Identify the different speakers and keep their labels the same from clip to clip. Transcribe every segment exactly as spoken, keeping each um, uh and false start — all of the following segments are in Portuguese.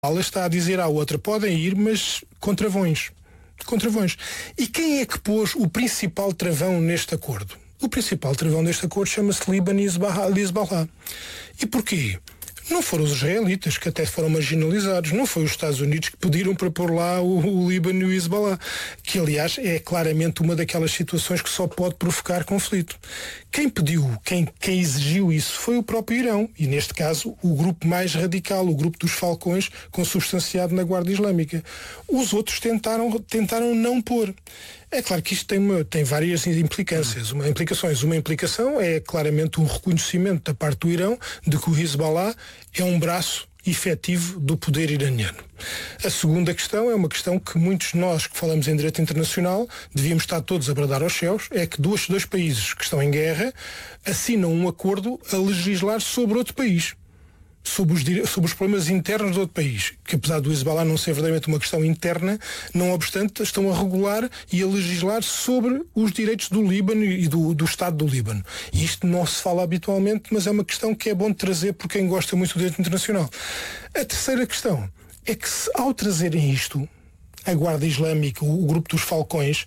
Speaker 1: Ela está a dizer à outra, podem ir, mas com travões. Com travões. E quem é que pôs o principal travão neste acordo? O principal travão deste acordo chama-se Líbano e Hezbollah. E porquê? Não foram os israelitas, que até foram marginalizados, não foi os Estados Unidos que pediram para pôr lá o, o Líbano e o Hezbollah, que aliás é claramente uma daquelas situações que só pode provocar conflito. Quem pediu, quem, quem exigiu isso foi o próprio Irão, e neste caso o grupo mais radical, o grupo dos Falcões, consubstanciado na Guarda Islâmica. Os outros tentaram, tentaram não pôr. É claro que isto tem, uma, tem várias implicâncias. Uma, implicações. Uma implicação é claramente um reconhecimento da parte do Irão de que o Hezbollah é um braço efetivo do poder iraniano. A segunda questão é uma questão que muitos de nós que falamos em direito internacional devíamos estar todos a bradar aos céus, é que dois, dois países que estão em guerra assinam um acordo a legislar sobre outro país. Sobre os, sobre os problemas internos do outro país, que apesar do Hezbollah não ser verdadeiramente uma questão interna, não obstante, estão a regular e a legislar sobre os direitos do Líbano e do, do Estado do Líbano. E isto não se fala habitualmente, mas é uma questão que é bom de trazer por quem gosta muito do direito internacional. A terceira questão é que, se, ao trazerem isto, a Guarda Islâmica, o, o grupo dos Falcões,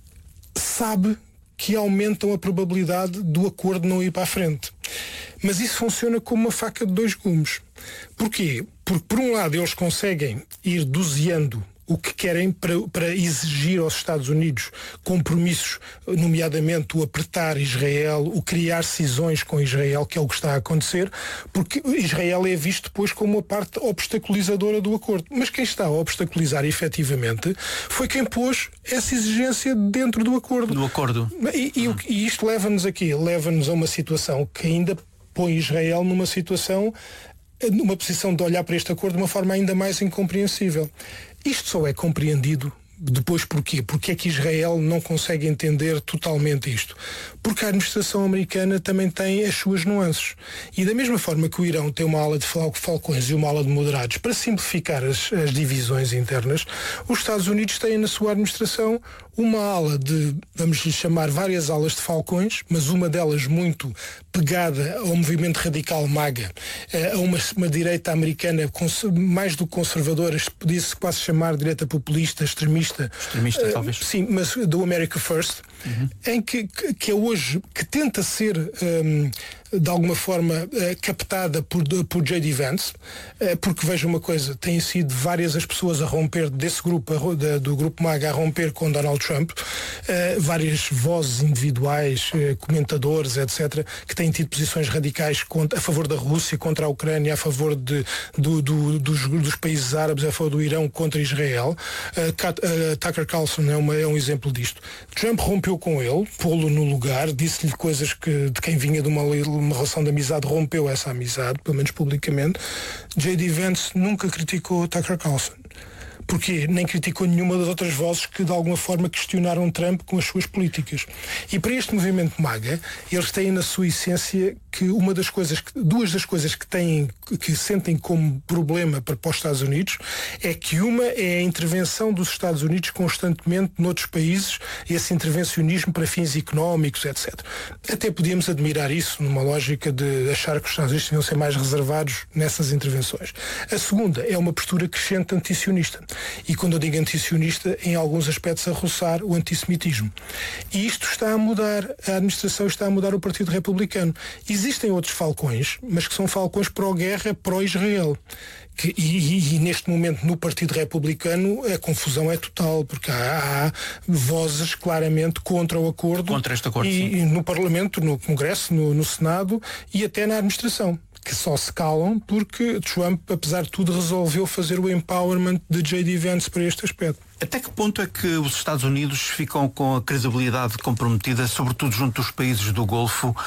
Speaker 1: sabe que aumentam a probabilidade do acordo não ir para a frente. Mas isso funciona como uma faca de dois gumes. Porquê? Porque, por um lado, eles conseguem ir doseando o que querem para, para exigir aos Estados Unidos compromissos, nomeadamente o apertar Israel, o criar cisões com Israel, que é o que está a acontecer, porque Israel é visto depois como a parte obstaculizadora do acordo. Mas quem está a obstaculizar efetivamente foi quem pôs essa exigência dentro do acordo.
Speaker 2: Do acordo.
Speaker 1: E, e, e isto leva-nos aqui, leva-nos a uma situação que ainda põe Israel numa situação, numa posição de olhar para este acordo de uma forma ainda mais incompreensível. Isto só é compreendido depois porquê? Porque é que Israel não consegue entender totalmente isto? Porque a administração americana também tem as suas nuances. E da mesma forma que o Irão tem uma ala de falcões e uma ala de moderados para simplificar as, as divisões internas, os Estados Unidos têm na sua administração uma ala de, vamos lhe chamar, várias alas de falcões, mas uma delas muito pegada ao movimento radical MAGA, a uma, uma direita americana mais do que conservadora, podia-se quase chamar direita populista, extremista.
Speaker 2: Extremista, uh, talvez.
Speaker 1: Sim, mas do America First, uhum. em que, que é hoje, que tenta ser um, de alguma forma uh, captada por, por J D Vance, uh, porque veja uma coisa, têm sido várias as pessoas a romper desse grupo, a, da, do grupo MAGA a romper com Donald Trump, uh, várias vozes individuais, uh, comentadores, etcétera, que têm tido posições radicais contra, a favor da Rússia, contra a Ucrânia, a favor de, do, do, dos, dos países árabes, a favor do Irão contra Israel. Uh, Kat, uh, Tucker Carlson é, uma, é um exemplo disto. Trump rompeu com ele, pô-lo no lugar, disse-lhe coisas que de quem vinha de uma, uma relação de amizade, rompeu essa amizade, pelo menos publicamente. J D Vance nunca criticou Tucker Carlson. Porque nem criticou nenhuma das outras vozes que de alguma forma questionaram Trump com as suas políticas. E para este movimento MAGA, eles têm na sua essência que uma das coisas, que, duas das coisas que têm, que sentem como problema para, para os Estados Unidos, é que uma é a intervenção dos Estados Unidos constantemente noutros países, esse intervencionismo para fins económicos, etcétera. Até podíamos admirar isso numa lógica de achar que os Estados Unidos deviam ser mais reservados nessas intervenções. A segunda é uma postura crescente antisionista. E quando eu digo antisionista, em alguns aspectos a roçar o antissemitismo. E isto está a mudar, a administração está a mudar o Partido Republicano. Existem outros falcões, mas que são falcões pró-guerra, pró-Israel. Que, e, e neste momento no Partido Republicano a confusão é total, porque há, há vozes claramente contra o acordo,
Speaker 2: contra este acordo
Speaker 1: e, e no Parlamento, no Congresso, no, no Senado e até na administração, que só se calam porque Trump, apesar de tudo, resolveu fazer o empowerment de J D Vance para este aspecto.
Speaker 2: Até que ponto é que os Estados Unidos ficam com a credibilidade comprometida, sobretudo junto dos países do Golfo, uh,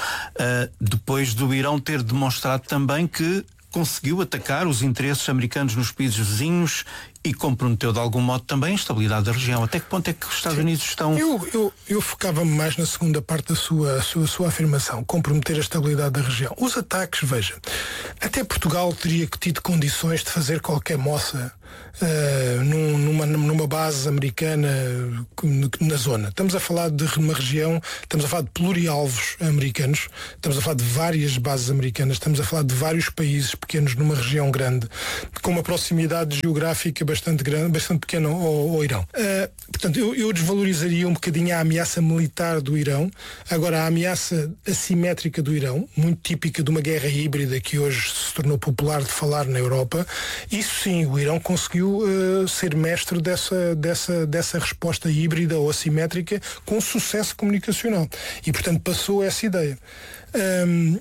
Speaker 2: depois do Irão ter demonstrado também que conseguiu atacar os interesses americanos nos países vizinhos e comprometeu de algum modo também a estabilidade da região? Até que ponto é que os Estados Sim. Unidos estão...
Speaker 1: Eu, eu, eu focava-me mais na segunda parte da sua, sua, sua afirmação, comprometer a estabilidade da região. Os ataques, veja, até Portugal teria tido condições de fazer qualquer moça uh, num, numa, numa base americana na zona. Estamos a falar de uma região, estamos a falar de plurialvos americanos, estamos a falar de várias bases americanas, estamos a falar de vários países pequenos numa região grande, com uma proximidade geográfica bastante grande, bastante pequena ao, ao Irão. Uh, portanto, eu, eu desvalorizaria um bocadinho a ameaça militar do Irão. Agora, a ameaça assimétrica do Irão, muito típica de uma guerra híbrida que hoje se tornou popular de falar na Europa, isso sim, o Irão conseguiu uh, ser mestre dessa, dessa, dessa resposta híbrida ou assimétrica com sucesso comunicacional. E, portanto, passou essa ideia. Um,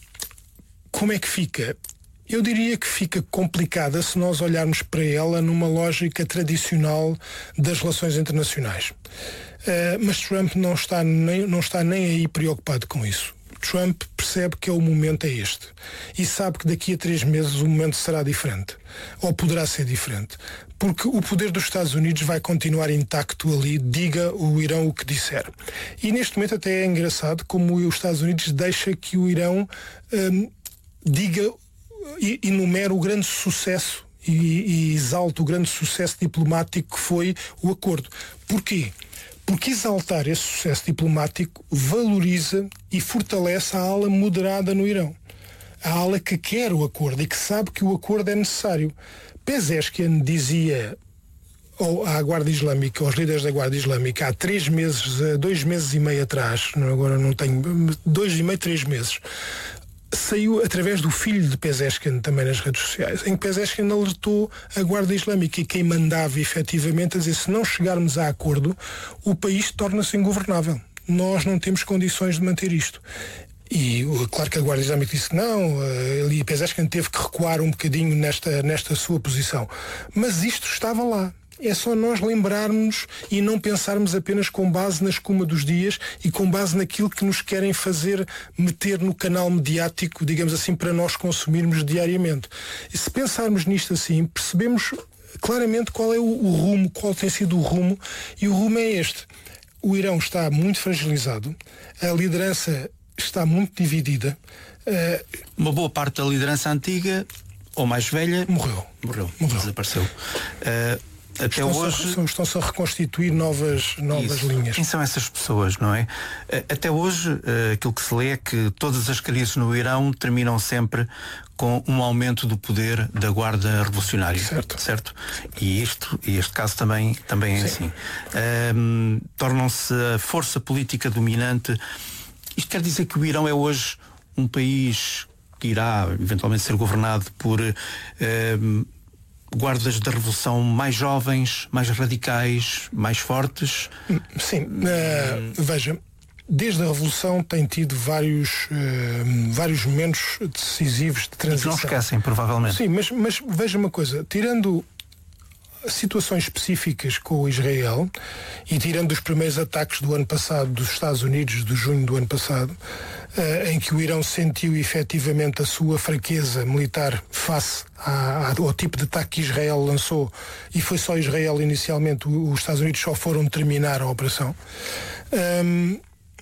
Speaker 1: como é que fica? Eu diria que fica complicada se nós olharmos para ela numa lógica tradicional das relações internacionais. Uh, mas Trump não está, nem, não está nem aí preocupado com isso. Trump percebe que é o momento é este e sabe que daqui a três meses o momento será diferente, ou poderá ser diferente, porque o poder dos Estados Unidos vai continuar intacto ali, diga o Irão o que disser. E neste momento até é engraçado como os Estados Unidos deixa que o Irão hum, diga e enumere o grande sucesso e, e exalte o grande sucesso diplomático que foi o acordo. Porquê? Porque exaltar esse sucesso diplomático valoriza e fortalece a ala moderada no Irão. A ala que quer o acordo e que sabe que o acordo é necessário. Pezeshkian dizia à Guarda Islâmica, aos líderes da Guarda Islâmica, há três meses, dois meses e meio atrás, agora não tenho, dois e meio, três meses, saiu através do filho de Pezeshkian também nas redes sociais, em que Pezeshkian alertou a Guarda Islâmica e quem mandava efetivamente a dizer, se não chegarmos a acordo, o país torna-se ingovernável. Nós não temos condições de manter isto. E claro que a Guarda Islâmica disse que não, e Pezeshkian teve que recuar um bocadinho nesta, nesta sua posição. Mas isto estava lá. É só nós lembrarmos e não pensarmos apenas com base na escuma dos dias e com base naquilo que nos querem fazer meter no canal mediático, digamos assim, para nós consumirmos diariamente. E se pensarmos nisto assim, percebemos claramente qual é o, o rumo, qual tem sido o rumo, e o rumo é este. O Irão está muito fragilizado, a liderança está muito dividida. Uh,
Speaker 2: Uma boa parte da liderança antiga, ou mais velha,
Speaker 1: morreu.
Speaker 2: Morreu,
Speaker 1: morreu.
Speaker 2: Desapareceu. Uh, Até
Speaker 1: estão-se
Speaker 2: hoje
Speaker 1: a, estão-se a reconstituir novas, novas linhas.
Speaker 2: Quem são essas pessoas, não é? Até hoje, aquilo que se lê é que todas as crises no Irão terminam sempre com um aumento do poder da Guarda Revolucionária.
Speaker 1: Certo.
Speaker 2: Certo? E isto, e este caso também, também é Sim. assim. Um, tornam-se a força política dominante. Isto quer dizer que o Irão é hoje um país que irá eventualmente ser governado por um, guardas da revolução mais jovens, mais radicais, mais fortes?
Speaker 1: Sim, uh, veja, desde a revolução tem tido vários, uh, vários momentos decisivos de transição.
Speaker 2: E que não esquecem, provavelmente.
Speaker 1: Sim, mas, mas veja uma coisa, tirando situações específicas com o Israel e tirando os primeiros ataques do ano passado dos Estados Unidos, de junho do ano passado, uh, em que o Irão sentiu efetivamente a sua fraqueza militar face à, ao tipo de ataque que Israel lançou, e foi só Israel inicialmente, os Estados Unidos só foram terminar a operação. Um,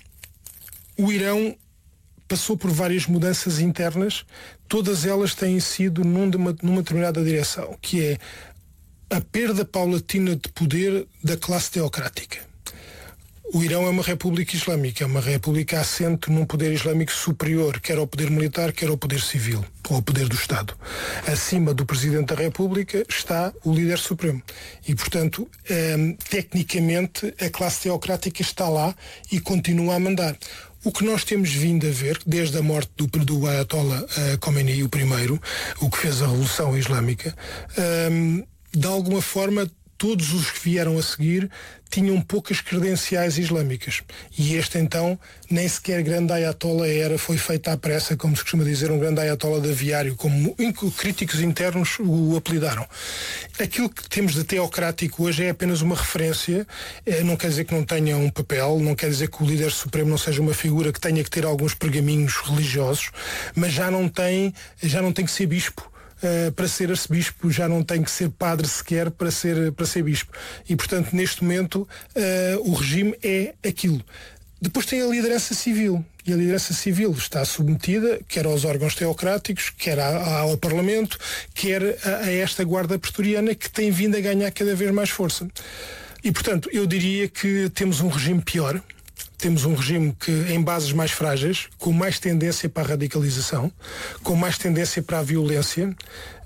Speaker 1: o Irão passou por várias mudanças internas, todas elas têm sido numa, numa determinada direção, que é a perda paulatina de poder da classe teocrática. O Irão é uma república islâmica, é uma república assente num poder islâmico superior, quer ao poder militar, quer ao poder civil, ou ao poder do Estado. Acima do Presidente da República está o líder supremo. E, portanto, eh, tecnicamente, a classe teocrática está lá e continua a mandar. O que nós temos vindo a ver, desde a morte do, do Ayatollah uh, Khomeini, o primeiro, o que fez a Revolução Islâmica, um, de alguma forma todos os que vieram a seguir tinham poucas credenciais islâmicas. E este então, nem sequer grande Ayatollah era, foi feito à pressa, como se costuma dizer, um grande Ayatollah de aviário, como críticos internos o apelidaram. Aquilo que temos de teocrático hoje é apenas uma referência, não quer dizer que não tenha um papel, não quer dizer que o líder supremo não seja uma figura que tenha que ter alguns pergaminhos religiosos, mas já não tem, já não tem que ser bispo. Uh, para ser arcebispo, já não tem que ser padre sequer para ser, para ser bispo. E, portanto, neste momento, uh, o regime é aquilo. Depois tem a liderança civil. E a liderança civil está submetida, quer aos órgãos teocráticos, quer ao Parlamento, quer a, a esta guarda pretoriana que tem vindo a ganhar cada vez mais força. E, portanto, eu diria que temos um regime pior, temos um regime que, em bases mais frágeis, com mais tendência para a radicalização, com mais tendência para a violência,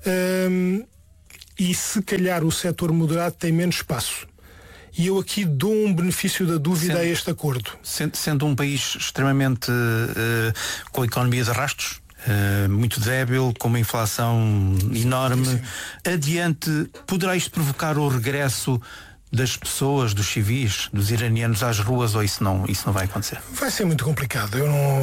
Speaker 1: hum, e se calhar o setor moderado tem menos espaço. E eu aqui dou um benefício da dúvida sendo, a este acordo.
Speaker 2: Sendo, sendo um país extremamente uh, com a economia de rastros, uh, muito débil, com uma inflação enorme, sim, sim. Adiante, poderá isto provocar o regresso das pessoas, dos civis, dos iranianos às ruas, ou isso não, isso não vai acontecer?
Speaker 1: Vai ser muito complicado. Eu não,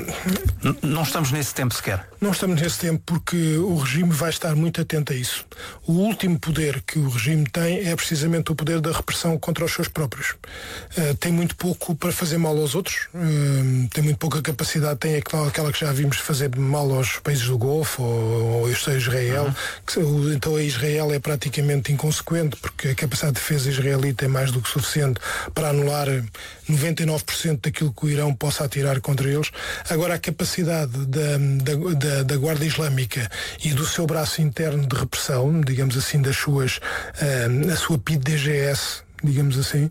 Speaker 2: uh, não estamos nesse tempo sequer.
Speaker 1: Não estamos nesse tempo porque o regime vai estar muito atento a isso. O último poder que o regime tem é precisamente o poder da repressão contra os seus próprios. Uh, tem muito pouco para fazer mal aos outros, uh, tem muito pouca capacidade, tem aquela, aquela que já vimos fazer mal aos países do Golfo ou, ou a Israel. Uhum. Que, então a Israel é praticamente inconsequente porque a capacidade de defesa israelita é mais do que suficiente para anular noventa e nove por cento daquilo que o Irão possa atirar contra eles. Agora, a capacidade da, da, da, da Guarda Islâmica e do seu braço interno de repressão, digamos assim, das suas, uh, a sua P I D G S, digamos assim,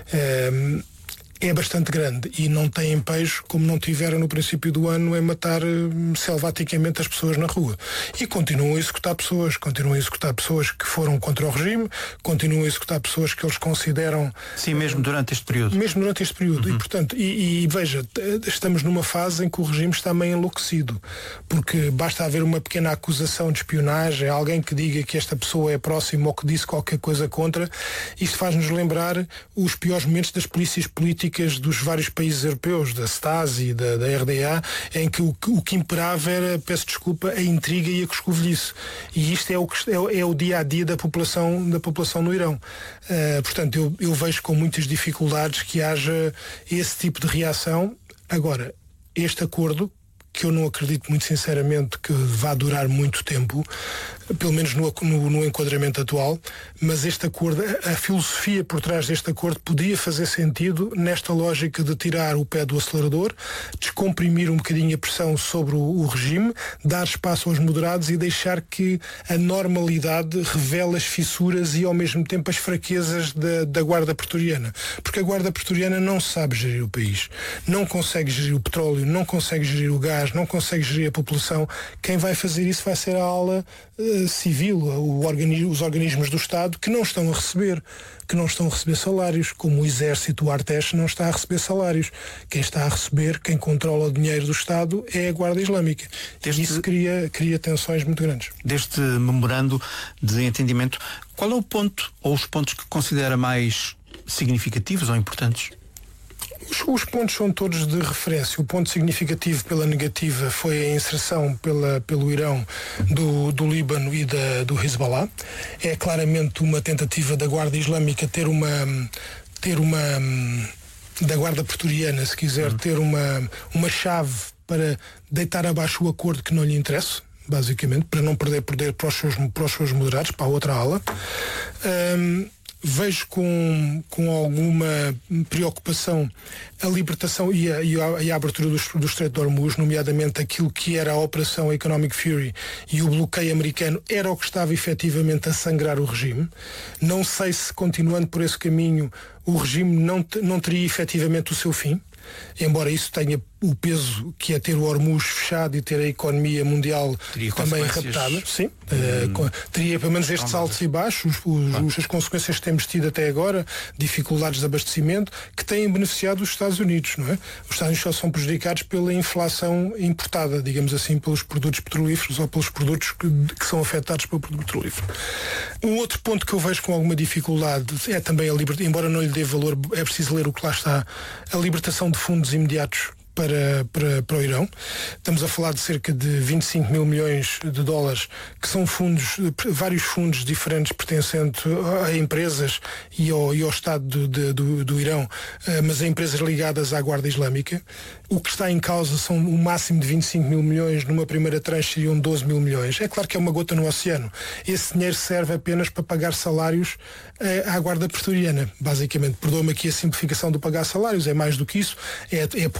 Speaker 1: uh, é bastante grande e não tem empejo, como não tiveram no princípio do ano, em matar uh, selvaticamente as pessoas na rua. E continuam a executar pessoas, continuam a executar pessoas que foram contra o regime, continuam a executar pessoas que eles consideram...
Speaker 2: Sim, mesmo durante este período.
Speaker 1: Mesmo durante este período. Uhum. E, portanto, e, e veja, estamos numa fase em que o regime está meio enlouquecido, porque basta haver uma pequena acusação de espionagem, alguém que diga que esta pessoa é próxima ou que disse qualquer coisa contra, isto faz-nos lembrar os piores momentos das polícias políticas dos vários países europeus, da Stasi, da, da R D A, em que o, o que imperava era, peço desculpa, a intriga e a coscovilhice. E isto é o, é, é o dia a dia da população, da população no Irão. Uh, portanto, eu, eu vejo com muitas dificuldades que haja esse tipo de reação. Agora, este acordo, que eu não acredito muito sinceramente que vá durar muito tempo, pelo menos no, no, no enquadramento atual, mas este acordo, a, a filosofia por trás deste acordo podia fazer sentido nesta lógica de tirar o pé do acelerador, descomprimir um bocadinho a pressão sobre o, o regime, dar espaço aos moderados e deixar que a normalidade revele as fissuras e ao mesmo tempo as fraquezas da, da Guarda Pretoriana. Porque a Guarda Pretoriana não sabe gerir o país, não consegue gerir o petróleo, não consegue gerir o gás, não consegue gerir a população. Quem vai fazer isso vai ser a ala uh, civil, o organismo, os organismos do Estado que não estão a receber, que não estão a receber salários, como o Exército, o Artesh não está a receber salários. Quem está a receber, quem controla o dinheiro do Estado é a Guarda Islâmica. Deste, e isso cria, cria tensões muito grandes.
Speaker 2: Deste memorando de entendimento, qual é o ponto ou os pontos que considera mais significativos ou importantes?
Speaker 1: Os, os pontos são todos de referência. O ponto significativo pela negativa foi a inserção pela, pelo Irão do, do Líbano e da, do Hezbollah. É claramente uma tentativa da Guarda Islâmica ter uma... ter uma da Guarda Pretoriana, se quiser, uhum. ter uma, uma chave para deitar abaixo o acordo que não lhe interessa, basicamente, para não perder poder para os seus, para os seus moderados, para a outra ala. Um, Vejo com, com alguma preocupação a libertação e a, e a, e a abertura do, do Estreito de Hormuz, nomeadamente aquilo que era a Operação Economic Fury e o bloqueio americano era o que estava efetivamente a sangrar o regime. Não sei se, continuando por esse caminho, o regime não, não teria efetivamente o seu fim, embora isso tenha o peso que é ter o Hormuz fechado e ter a economia mundial
Speaker 2: teria
Speaker 1: também raptada. Sim, hum, uh, teria pelo menos estes altos e baixos, os, ah. os, as consequências que temos tido até agora, dificuldades de abastecimento, que têm beneficiado os Estados Unidos, não é? Os Estados Unidos só são prejudicados pela inflação importada, digamos assim, pelos produtos petrolíferos ou pelos produtos que, que são afetados pelo produto petrolífero. Um outro ponto que eu vejo com alguma dificuldade é também a libertação, embora não lhe dê valor, é preciso ler o que lá está, a libertação de fundos imediatos Para, para, para o Irão. Estamos a falar de cerca de vinte e cinco mil milhões de dólares, que são fundos, vários fundos diferentes pertencentes a empresas e ao, e ao Estado do, de, do, do Irão, mas a empresas ligadas à Guarda Islâmica. O que está em causa são o máximo de vinte e cinco mil milhões, numa primeira tranche seriam doze mil milhões. É claro que é uma gota no oceano. Esse dinheiro serve apenas para pagar salários à Guarda Pretoriana, basicamente. Perdoa-me aqui a simplificação do pagar salários, é mais do que isso, é, é pôr nos bons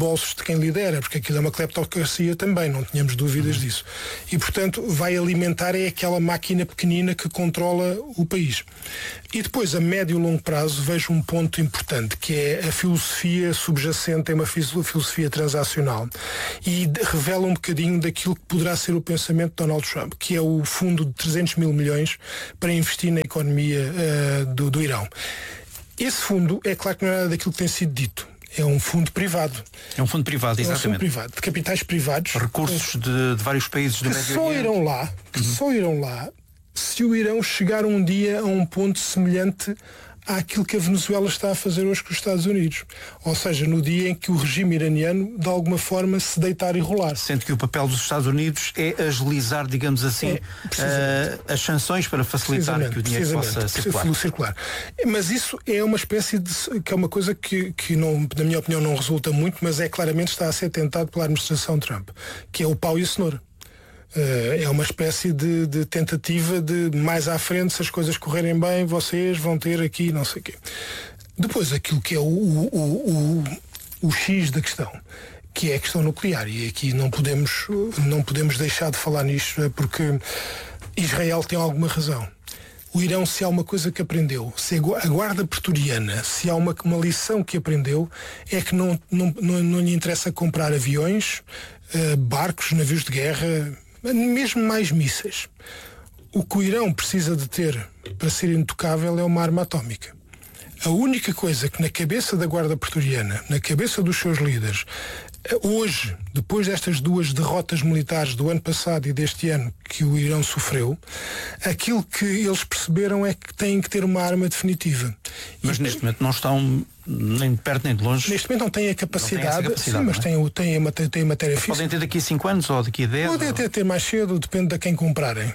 Speaker 1: bolsos de quem lidera, porque aquilo é uma cleptocracia também, não tínhamos dúvidas uhum. disso. E, portanto, vai alimentar é aquela máquina pequenina que controla o país. E depois, a médio e longo prazo, vejo um ponto importante, que é a filosofia subjacente, é uma filosofia transacional. E revela um bocadinho daquilo que poderá ser o pensamento de Donald Trump, que é o fundo de trezentos mil milhões para investir na economia uh, do, do Irão. Esse fundo, é claro que não é nada daquilo que tem sido dito. É um fundo privado.
Speaker 2: É um fundo privado, exatamente.
Speaker 1: É um fundo privado, de capitais privados.
Speaker 2: Recursos de, de vários países do Médio Oriente.
Speaker 1: Só irão lá, que
Speaker 2: uhum.
Speaker 1: só irão lá se o Irão chegar um dia a um ponto semelhante àquilo que a Venezuela está a fazer hoje com os Estados Unidos. Ou seja, no dia em que o regime iraniano, de alguma forma, se deitar e rolar.
Speaker 2: Sendo que o papel dos Estados Unidos é agilizar, digamos assim, é, uh, as sanções para facilitar que o dinheiro possa circular.
Speaker 1: circular. Mas isso é uma espécie de... que é uma coisa que, que não, na minha opinião, não resulta muito, mas é claramente está a ser tentado pela administração Trump, que é o pau e a cenoura. Uh, é uma espécie de, de tentativa de mais à frente, se as coisas correrem bem, vocês vão ter aqui não sei o quê. Depois aquilo que é o, o, o, o, o X da questão, que é a questão nuclear, e aqui não podemos, não podemos deixar de falar nisto, porque Israel tem alguma razão. O Irão, se há uma coisa que aprendeu, se a guarda pretoriana, se há uma, uma lição que aprendeu, é que não, não, não, não lhe interessa comprar aviões, uh, barcos, navios de guerra, mesmo mais mísseis. O que o Irão precisa de ter para ser intocável é uma arma atómica. A única coisa que na cabeça da guarda pretoriana, na cabeça dos seus líderes, hoje, depois destas duas derrotas militares do ano passado e deste ano que o Irão sofreu, aquilo que eles perceberam é que têm que ter uma arma definitiva.
Speaker 2: Mas
Speaker 1: e,
Speaker 2: neste momento não estão nem de perto nem de longe.
Speaker 1: Neste momento não têm a capacidade,
Speaker 2: não têm essa capacidade,
Speaker 1: sim, mas
Speaker 2: não é?
Speaker 1: têm, têm, a, têm a matéria
Speaker 2: mas
Speaker 1: física.
Speaker 2: podem ter daqui a cinco anos ou daqui a dez?
Speaker 1: Podem
Speaker 2: ou...
Speaker 1: até ter mais cedo, depende de quem comprarem.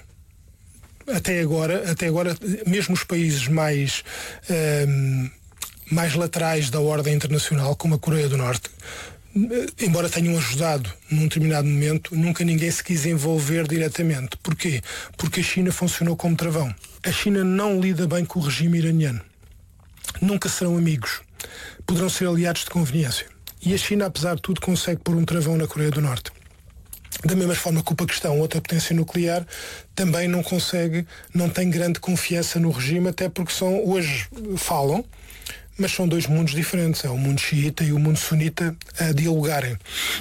Speaker 1: Até agora, até agora, mesmo os países mais, um, mais laterais da ordem internacional, como a Coreia do Norte, embora tenham ajudado num determinado momento, nunca ninguém se quis envolver diretamente. Porquê? Porque a China funcionou como travão. A China não lida bem com o regime iraniano. Nunca serão amigos. Poderão ser aliados de conveniência. E a China, apesar de tudo, consegue pôr um travão na Coreia do Norte. Da mesma forma que o Paquistão, outra potência nuclear, também não consegue, não tem grande confiança no regime, até porque são, hoje falam, mas são dois mundos diferentes. É o mundo xiita e o mundo sunita a dialogarem,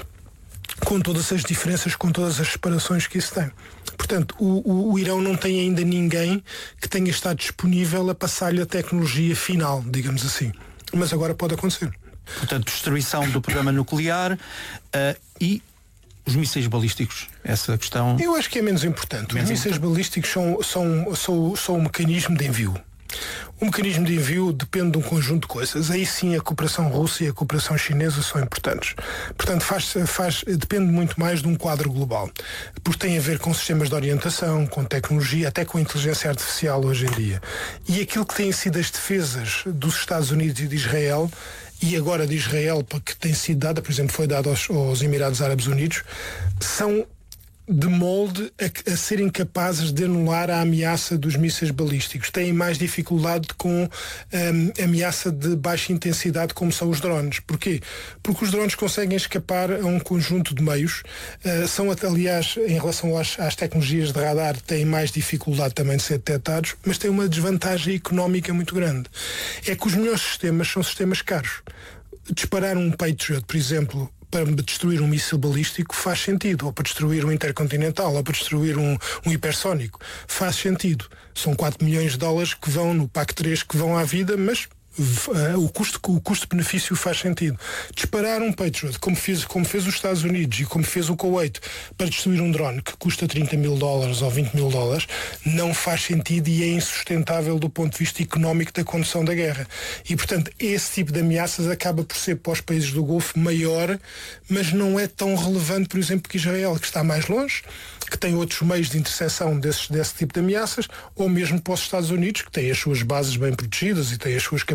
Speaker 1: com todas as diferenças, com todas as separações que isso tem. Portanto, o, o, o Irão não tem ainda ninguém que tenha estado disponível a passar-lhe a tecnologia final, digamos assim. Mas agora pode acontecer.
Speaker 2: Portanto, destruição do programa nuclear uh, e os mísseis balísticos, essa questão...
Speaker 1: Eu acho que é menos importante.
Speaker 2: Menos
Speaker 1: os mísseis
Speaker 2: importante.
Speaker 1: balísticos são, são, são, são um mecanismo de envio. O mecanismo de envio depende de um conjunto de coisas. Aí sim a cooperação russa e a cooperação chinesa são importantes. Portanto, faz, faz, depende muito mais de um quadro global. Porque tem a ver com sistemas de orientação, com tecnologia, até com inteligência artificial hoje em dia. E aquilo que têm sido as defesas dos Estados Unidos e de Israel, e agora de Israel, que tem sido dada, por exemplo, foi dada aos, aos Emirados Árabes Unidos, são de molde a, a serem capazes de anular a ameaça dos mísseis balísticos. Têm mais dificuldade com um, ameaça de baixa intensidade, como são os drones. Porquê? Porque os drones conseguem escapar a um conjunto de meios. Uh, são, aliás, em relação às, às tecnologias de radar, têm mais dificuldade também de ser detectados, mas têm uma desvantagem económica muito grande. É que os melhores sistemas são sistemas caros. Disparar um Patriot, por exemplo, para destruir um míssil balístico faz sentido, ou para destruir um intercontinental, ou para destruir um, um hipersónico, faz sentido. São quatro milhões de dólares que vão no P A C três, que vão à vida, mas uh, o custo, o custo-benefício faz sentido. Disparar um Patriot, como fez, como fez os Estados Unidos e como fez o Kuwait, para destruir um drone que custa trinta mil dólares ou vinte mil dólares, não faz sentido e é insustentável do ponto de vista económico da condução da guerra. E, portanto, esse tipo de ameaças acaba por ser para os países do Golfo maior, mas não é tão relevante, por exemplo, que Israel, que está mais longe, que tem outros meios de interseção desses, desse tipo de ameaças, ou mesmo para os Estados Unidos, que têm as suas bases bem protegidas e têm as suas capacidades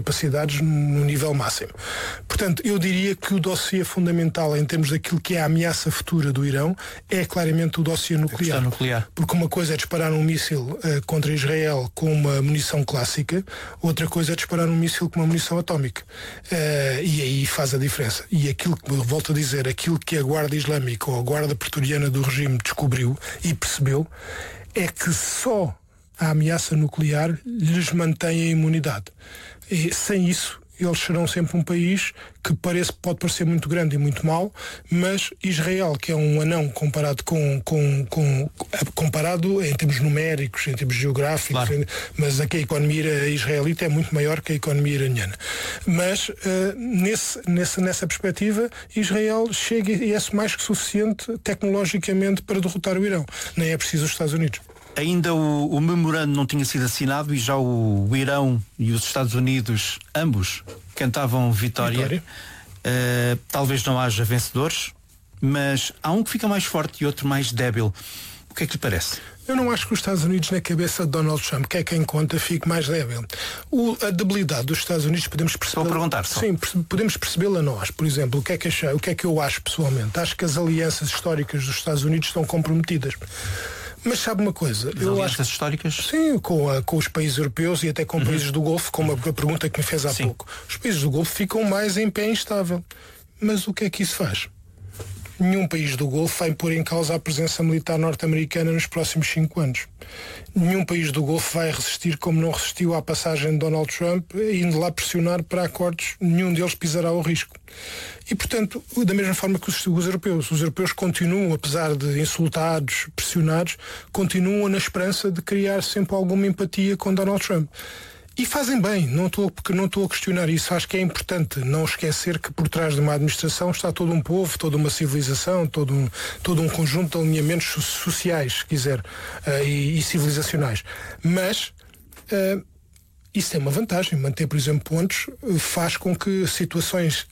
Speaker 1: capacidades no nível máximo. Portanto, eu diria que o dossiê fundamental em termos daquilo que é a ameaça futura do Irão é claramente o dossiê nuclear.
Speaker 2: nuclear.
Speaker 1: Porque uma coisa é disparar um míssil uh, contra Israel com uma munição clássica, outra coisa é disparar um míssil com uma munição atómica. Uh, e aí faz a diferença. E aquilo que, volto a dizer, aquilo que a Guarda Islâmica ou a Guarda Pretoriana do regime descobriu e percebeu é que só a ameaça nuclear lhes mantém a imunidade. E sem isso, eles serão sempre um país que parece, pode parecer muito grande e muito mau, mas Israel, que é um anão comparado com, com, com comparado em termos numéricos, em termos geográficos,
Speaker 2: claro.
Speaker 1: mas aqui a economia israelita é muito maior que a economia iraniana. Mas uh, nesse, nesse, nessa perspectiva, Israel chega e é mais que suficiente tecnologicamente para derrotar o Irão. Nem é preciso os Estados Unidos.
Speaker 2: Ainda o, o memorando não tinha sido assinado e já o, o Irão e os Estados Unidos, ambos, cantavam vitória. vitória. Uh, talvez não haja vencedores, mas há um que fica mais forte e outro mais débil. O que é que lhe parece?
Speaker 1: Eu não acho que os Estados Unidos, na cabeça de Donald Trump, que é quem conta, fique mais débil. O, a debilidade dos Estados Unidos podemos perceber.
Speaker 2: Estou a perguntar só.
Speaker 1: Sim, podemos percebê-la nós. Por exemplo, o que, é que achei, o que é que eu acho pessoalmente? Acho que as alianças históricas dos Estados Unidos estão comprometidas. Mas sabe uma coisa?
Speaker 2: As
Speaker 1: eu
Speaker 2: alianças
Speaker 1: acho,
Speaker 2: históricas?
Speaker 1: Sim, com, a, com os países europeus e até com uhum. países do Golfo, como a, a pergunta que me fez há sim. pouco. Os países do Golfo ficam mais em pé instável. Mas o que é que isso faz? Nenhum país do Golfo vai pôr em causa a presença militar norte-americana nos próximos cinco anos. Nenhum país do Golfo vai resistir como não resistiu à passagem de Donald Trump, indo lá pressionar para acordos, nenhum deles pisará o risco. E, portanto, da mesma forma que os, os europeus, os europeus continuam, apesar de insultados, pressionados, continuam na esperança de criar sempre alguma empatia com Donald Trump. E fazem bem, não estou, porque não estou a questionar isso. Acho que é importante não esquecer que por trás de uma administração está todo um povo, toda uma civilização, todo um, todo um conjunto de alinhamentos sociais, se quiser, uh, e, e civilizacionais. Mas uh, isso é uma vantagem. Manter, por exemplo, pontos uh, faz com que situações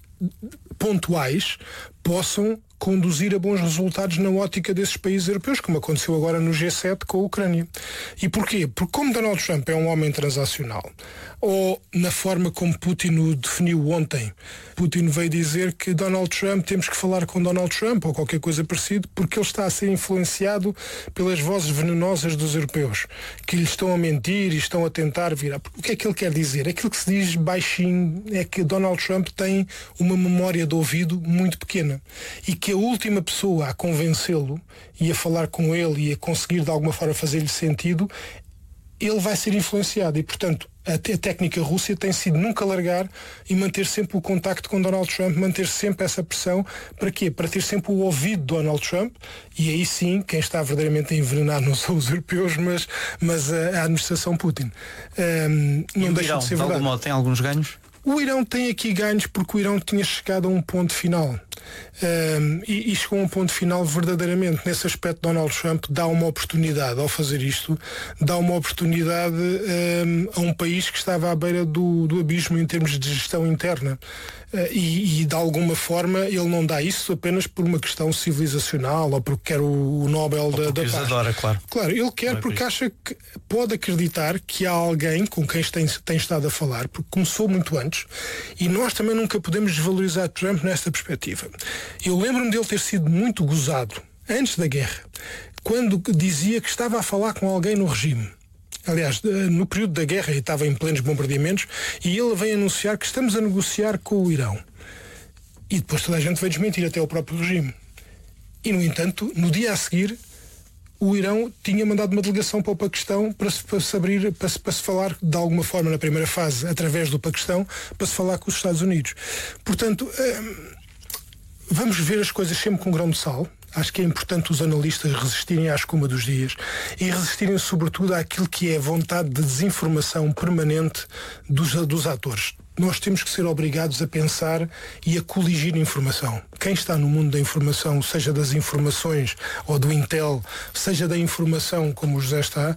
Speaker 1: pontuais possam conduzir a bons resultados na ótica desses países europeus, como aconteceu agora no G sete com a Ucrânia. E porquê? Porque como Donald Trump é um homem transacional, ou na forma como Putin o definiu ontem, Putin veio dizer que Donald Trump, temos que falar com Donald Trump, ou qualquer coisa parecida, porque ele está a ser influenciado pelas vozes venenosas dos europeus, que lhe estão a mentir e estão a tentar virar. O que é que ele quer dizer? Aquilo que se diz baixinho é que Donald Trump tem uma memória de ouvido muito pequena e que a última pessoa a convencê-lo e a falar com ele e a conseguir de alguma forma fazer-lhe sentido, ele vai ser influenciado e, portanto, a, a técnica russa tem sido nunca largar e manter sempre o contacto com Donald Trump, manter sempre essa pressão. Para quê? Para ter sempre o ouvido de Donald Trump, e aí sim, quem está verdadeiramente a envenenar não são os europeus, mas, mas a, a administração Putin. Um, não deixa
Speaker 2: Irão,
Speaker 1: de ser verdade.
Speaker 2: De algum modo, tem alguns ganhos?
Speaker 1: O Irão tem aqui ganhos porque o Irão tinha chegado a um ponto final. Um, e, e chegou a um ponto final verdadeiramente. Nesse aspecto, Donald Trump dá uma oportunidade, ao fazer isto, dá uma oportunidade um, a um país que estava à beira do, do abismo em termos de gestão interna. Uh, e, e de alguma forma ele não dá isso apenas por uma questão civilizacional ou porque quer o, o Nobel da, da Paz.
Speaker 2: Adora, claro.
Speaker 1: Claro, ele quer porque acha que pode acreditar que há alguém com quem tem, tem estado a falar, porque começou muito antes, e nós também nunca podemos desvalorizar Trump nesta perspectiva. Eu lembro-me dele ter sido muito gozado antes da guerra, quando dizia que estava a falar com alguém no regime. Aliás, no período da guerra, ele estava em plenos bombardeamentos, e ele vem anunciar que estamos a negociar com o Irão. E depois toda a gente veio desmentir, até o próprio regime. E, no entanto, no dia a seguir, o Irão tinha mandado uma delegação para o Paquistão para se, para se abrir, para se, para se falar de alguma forma na primeira fase, através do Paquistão, para se falar com os Estados Unidos. Portanto, hum, vamos ver as coisas sempre com um grão de sal. Acho que é importante os analistas resistirem à escuma dos dias e resistirem sobretudo àquilo que é a vontade de desinformação permanente dos, dos atores. Nós temos que ser obrigados a pensar e a coligir informação. Quem está no mundo da informação, seja das informações ou do Intel, seja da informação como o José está,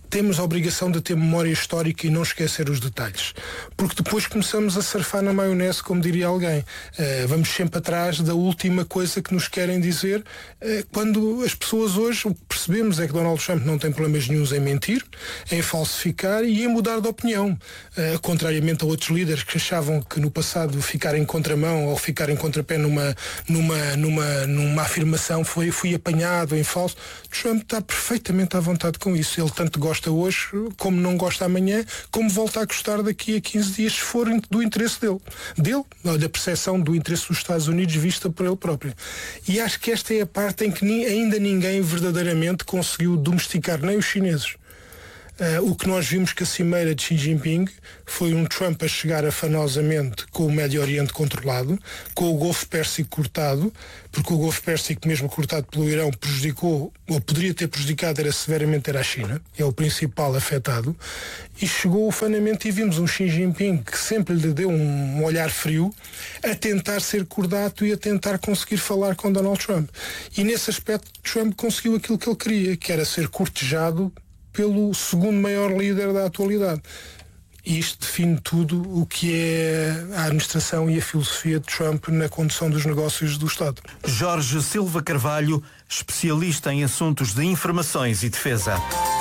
Speaker 1: temos a obrigação de ter memória histórica e não esquecer os detalhes. Porque depois começamos a surfar na maionese, como diria alguém. Uh, vamos sempre atrás da última coisa que nos querem dizer, uh, quando as pessoas hoje, o que percebemos é que Donald Trump não tem problemas nenhuns em mentir, em falsificar e em mudar de opinião. Uh, contrariamente a outros líderes que achavam que no passado ficar em contramão ou ficar em contrapé numa, numa, numa, numa afirmação foi, fui apanhado em falso. Trump está perfeitamente à vontade com isso. Ele tanto gosta hoje, como não gosta amanhã, como volta a gostar daqui a quinze dias, se for do interesse dele. Dele, da percepção do interesse dos Estados Unidos vista por ele próprio. E acho que esta é a parte em que ni- ainda ninguém verdadeiramente conseguiu domesticar, nem os chineses. Uh, o que nós vimos que a cimeira de Xi Jinping foi um Trump a chegar afanosamente com o Médio Oriente controlado, com o Golfo Pérsico cortado, porque o Golfo Pérsico, mesmo cortado pelo Irão, prejudicou, ou poderia ter prejudicado, era severamente era a China, é o principal afetado, e chegou ufanamente e vimos um Xi Jinping que sempre lhe deu um olhar frio a tentar ser cordato e a tentar conseguir falar com Donald Trump. E nesse aspecto Trump conseguiu aquilo que ele queria, que era ser cortejado pelo segundo maior líder da atualidade. E isto define tudo o que é a administração e a filosofia de Trump na condução dos negócios do Estado.
Speaker 2: Jorge Silva Carvalho, especialista em assuntos de informações e defesa.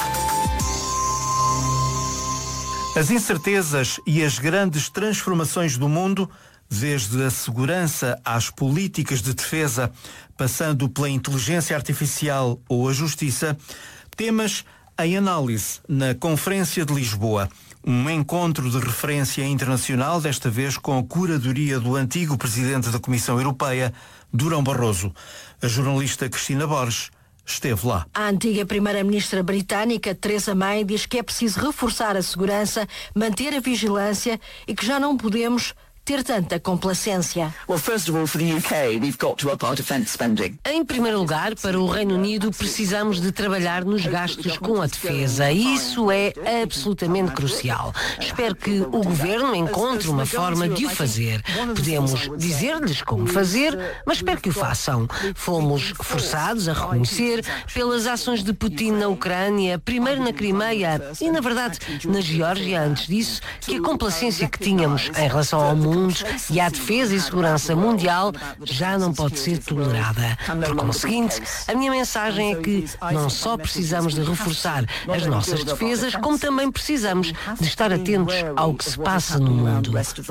Speaker 2: As incertezas e as grandes transformações do mundo, desde a segurança às políticas de defesa, passando pela inteligência artificial ou a justiça, temas em análise na Conferência de Lisboa. Um encontro de referência internacional, desta vez com a curadoria do antigo presidente da Comissão Europeia, Durão Barroso. A jornalista Cristina Borges esteve lá.
Speaker 3: A antiga primeira-ministra britânica, Theresa May, diz que é preciso reforçar a segurança, manter a vigilância e que já não podemos ter tanta complacência.
Speaker 4: Well, first of all, for the U K, we've got to up our defence spending.
Speaker 5: Em primeiro lugar, para o Reino Unido, precisamos de trabalhar nos gastos com a defesa. E isso é absolutamente crucial. Espero que o Governo encontre uma forma de o fazer. Podemos dizer-lhes como fazer, mas espero que o façam. Fomos forçados a reconhecer pelas ações de Putin na Ucrânia, primeiro na Crimeia e, na verdade, na Geórgia antes disso, que a complacência que tínhamos em relação ao mundo e à defesa e segurança mundial já não pode ser tolerada. Por conseguinte, a minha mensagem é que não só precisamos de reforçar as nossas defesas, como também precisamos de estar atentos ao que se passa no mundo.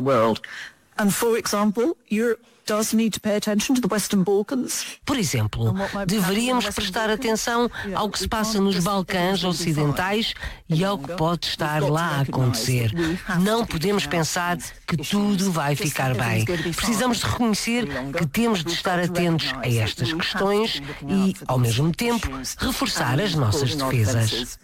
Speaker 4: And for example, Europe does need to pay attention to the Western Balkans.
Speaker 5: Por exemplo, deveríamos prestar atenção ao que se passa nos Balcãs Ocidentais e ao que pode estar lá a acontecer. Não podemos pensar que tudo vai ficar bem. Precisamos de reconhecer que temos de estar atentos a estas questões e, ao mesmo tempo, reforçar as nossas defesas.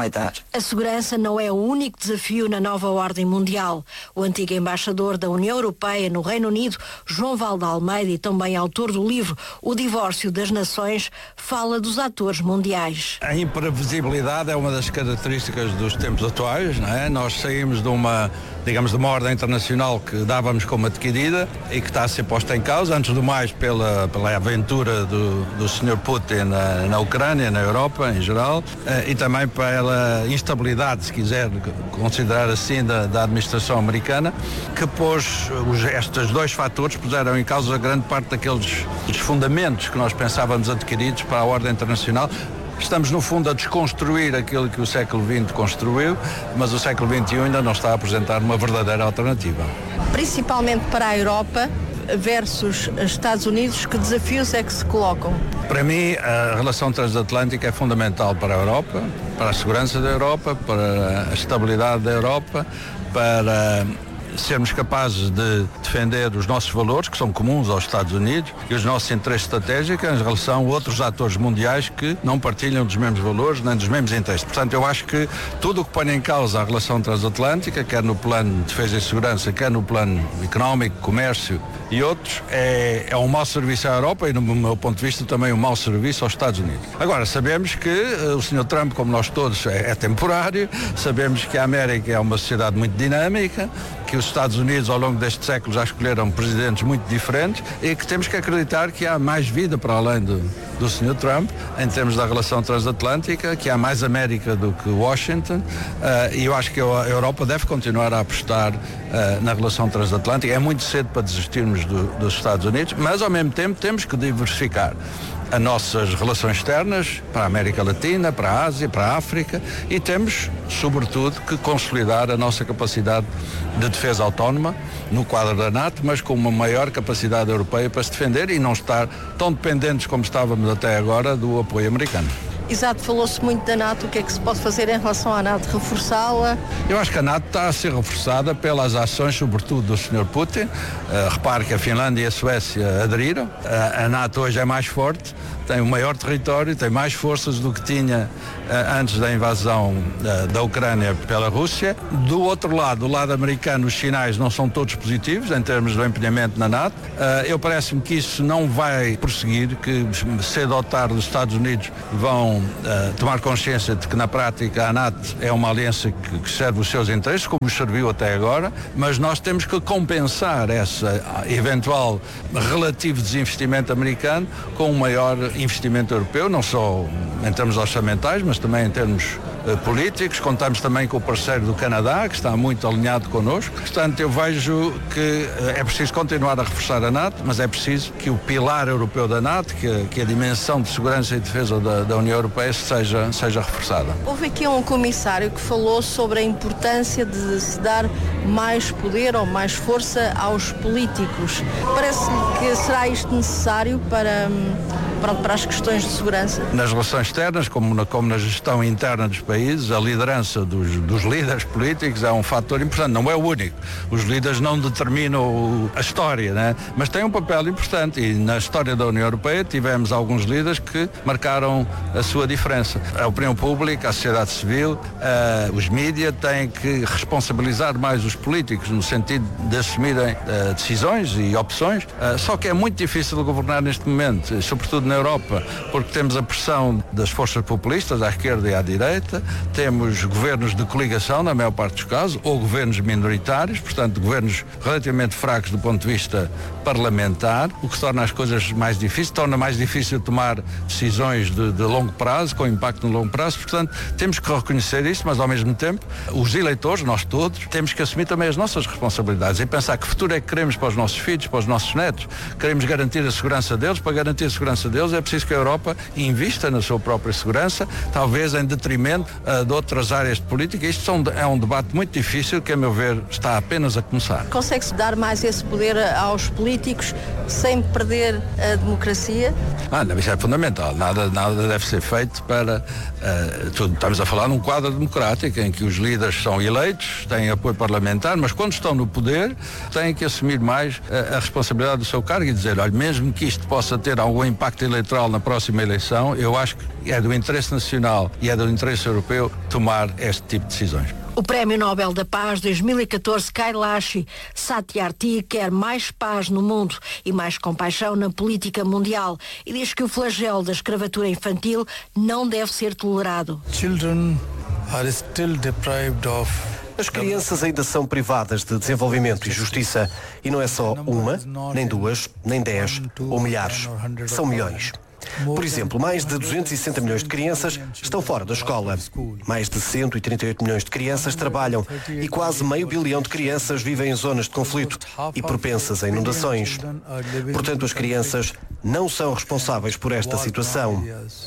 Speaker 3: A segurança não é o único desafio na nova ordem mundial. O antigo embaixador da União Europeia no Reino Unido, João Valde Almeida, e também autor do livro O Divórcio das Nações, fala dos atores mundiais.
Speaker 6: A imprevisibilidade é uma das características dos tempos atuais, não é? Nós saímos de uma, digamos, de uma ordem internacional que dávamos como adquirida e que está a ser posta em causa, antes do mais pela, pela aventura do, do senhor Putin na, na Ucrânia, na Europa em geral, e também pela instabilidade, se quiser considerar assim, da, da administração americana, que pôs os, estes dois fatores puseram em causa grande parte daqueles dos fundamentos que nós pensávamos adquiridos para a ordem internacional. Estamos, no fundo, a desconstruir aquilo que o século vinte construiu, mas o século vinte e um ainda não está a apresentar uma verdadeira alternativa.
Speaker 3: Principalmente para a Europa versus Estados Unidos, que desafios é que se colocam?
Speaker 6: Para mim, a relação transatlântica é fundamental para a Europa, para a segurança da Europa, para a estabilidade da Europa, para sermos capazes de defender os nossos valores, que são comuns aos Estados Unidos, e os nossos interesses estratégicos em relação a outros atores mundiais que não partilham dos mesmos valores nem dos mesmos interesses. Portanto, eu acho que tudo o que põe em causa a relação transatlântica, quer no plano de defesa e segurança, quer no plano económico, comércio e outros, é, é um mau serviço à Europa e, no meu ponto de vista, também um mau serviço aos Estados Unidos. Agora, sabemos que uh, o senhor Trump, como nós todos, é, é temporário, sabemos que a América é uma sociedade muito dinâmica que os Estados Unidos ao longo deste século já escolheram presidentes muito diferentes e que temos que acreditar que há mais vida para além do, do senhor Trump em termos da relação transatlântica, que há mais América do que Washington, uh, e eu acho que a Europa deve continuar a apostar uh, na relação transatlântica. É muito cedo para desistirmos do, dos Estados Unidos, mas ao mesmo tempo temos que diversificar as nossas relações externas para a América Latina, para a Ásia, para a África, e temos, sobretudo, que consolidar a nossa capacidade de defesa autónoma no quadro da NATO, mas com uma maior capacidade europeia para se defender e não estar tão dependentes como estávamos até agora do apoio americano.
Speaker 3: Exato, falou-se muito da NATO, o que é que se pode fazer em relação à NATO? Reforçá-la?
Speaker 6: Eu acho que a NATO está a ser reforçada pelas ações, sobretudo do senhor Putin. Uh, repare que a Finlândia e a Suécia aderiram. Uh, a NATO hoje é mais forte, tem um maior território, tem mais forças do que tinha uh, antes da invasão uh, da Ucrânia pela Rússia. Do outro lado, do lado americano, os sinais não são todos positivos em termos do empenhamento na NATO. Uh, eu parece-me que isso não vai prosseguir, que cedo ou tarde os Estados Unidos vão Uh, tomar consciência de que na prática a NATO é uma aliança que, que serve os seus interesses, como os serviu até agora, mas nós temos que compensar esse eventual relativo desinvestimento americano com um maior investimento europeu, não só em termos orçamentais, mas também em termos uh, políticos. Contamos também com o parceiro do Canadá, que está muito alinhado connosco. Portanto, eu vejo que uh, é preciso continuar a reforçar a NATO, mas é preciso que o pilar europeu da NATO, que, que a dimensão de segurança e defesa da, da União Europeia seja, seja reforçada.
Speaker 3: Houve aqui um comissário que falou sobre a importância de se dar mais poder ou mais força aos políticos. Parece-lhe que será isto necessário para, para, para as questões de segurança?
Speaker 6: Nas relações externas, como na, como na gestão interna dos países, a liderança dos, dos líderes políticos é um fator importante, não é o único. Os líderes não determinam a história, né? Mas têm um papel importante e na história da União Europeia tivemos alguns líderes que marcaram a sua diferença. A opinião pública, a sociedade civil, uh, os mídias têm que responsabilizar mais os políticos no sentido de assumirem uh, decisões e opções, uh, só que é muito difícil governar neste momento, sobretudo na Europa, porque temos a pressão das forças populistas à esquerda e à direita, temos governos de coligação na maior parte dos casos, ou governos minoritários, portanto governos relativamente fracos do ponto de vista parlamentar, o que torna as coisas mais difíceis, torna mais difícil tomar decisões de, de longo prazo, com impacto no longo prazo. Portanto, temos que reconhecer isso, mas ao mesmo tempo os eleitores, nós todos, temos que assumir também as nossas responsabilidades e pensar que futuro é que queremos para os nossos filhos, para os nossos netos. Queremos garantir a segurança deles. Para garantir a segurança deles é preciso que a Europa invista na sua própria segurança, talvez em detrimento uh, de outras áreas de política. Isto são, é um debate muito difícil que, a meu ver, está apenas a começar.
Speaker 3: Consegue-se dar mais esse poder aos políticos sem perder a democracia?
Speaker 6: Ah, não, isso é fundamental. Nada, nada deve ser feito para... Uh, tudo, estamos a falar num quadro democrático em que os líderes são eleitos, têm apoio parlamentar, mas quando estão no poder têm que assumir mais uh, a responsabilidade do seu cargo e dizer, olha, mesmo que isto possa ter algum impacto eleitoral na próxima eleição, eu acho que é do interesse nacional e é do interesse europeu tomar este tipo de decisões.
Speaker 3: O Prémio Nobel da Paz dois mil e catorze, Kailash Satyarthi, quer mais paz no mundo e mais compaixão na política mundial e diz que o flagelo da escravatura infantil não deve ser tolerado.
Speaker 7: Children are still deprived of
Speaker 8: As crianças ainda são privadas de desenvolvimento e justiça. E não é só uma, nem duas, nem dez ou milhares. São milhões. Por exemplo, mais de duzentos e sessenta milhões de crianças estão fora da escola. Mais de cento e trinta e oito milhões de crianças trabalham e quase meio bilhão de crianças vivem em zonas de conflito e propensas a inundações. Portanto, as crianças não são responsáveis por esta situação.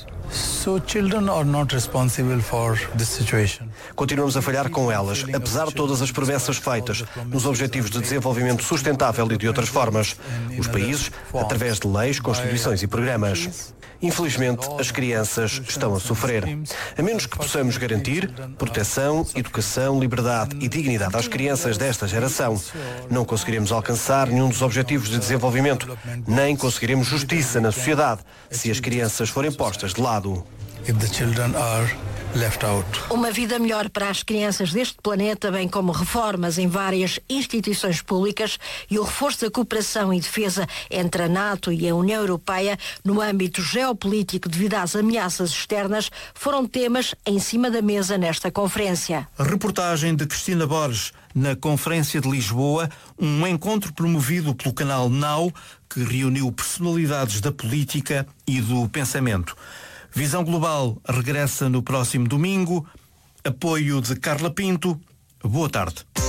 Speaker 7: So children are not responsible for this situation.
Speaker 8: Continuamos a falhar com elas, apesar de todas as promessas feitas nos Objetivos de Desenvolvimento Sustentável e de outras formas. Os países, através de leis, constituições e programas. Infelizmente, as crianças estão a sofrer. A menos que possamos garantir proteção, educação, liberdade e dignidade às crianças desta geração, não conseguiremos alcançar nenhum dos Objetivos de Desenvolvimento, nem conseguiremos justiça na sociedade se as crianças forem postas de lado.
Speaker 7: If the children are left out.
Speaker 3: Uma vida melhor para as crianças deste planeta, bem como reformas em várias instituições públicas e o reforço da cooperação e defesa entre a NATO e a União Europeia no âmbito geopolítico devido às ameaças externas foram temas em cima da mesa nesta conferência.
Speaker 2: A reportagem de Cristina Borges na Conferência de Lisboa, um encontro promovido pelo canal Now que reuniu personalidades da política e do pensamento. Visão Global regressa no próximo domingo. Apoio de Carla Pinto. Boa tarde.